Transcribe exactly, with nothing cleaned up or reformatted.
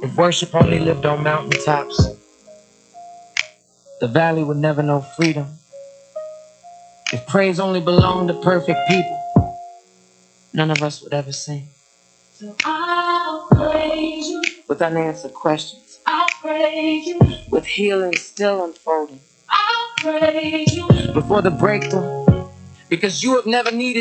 If worship only lived on mountaintops, the valley would never know freedom. If praise only belonged to perfect people, none of us would ever sing. So I'll praise you with unanswered questions. I'll praise you with healing still unfolding. I'll praise you before the breakthrough, because you have never needed